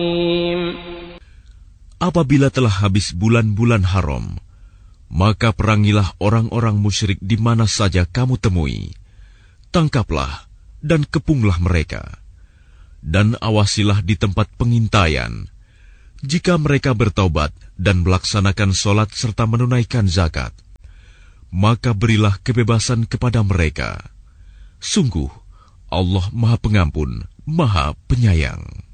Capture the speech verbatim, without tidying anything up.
Apabila telah habis bulan-bulan haram, maka perangilah orang-orang musyrik di mana saja kamu temui. Tangkaplah dan kepunglah mereka. Dan awasilah di tempat pengintaian. Jika mereka bertaubat dan melaksanakan solat serta menunaikan zakat, maka berilah kebebasan kepada mereka. Sungguh, Allah Maha Pengampun, Maha Penyayang.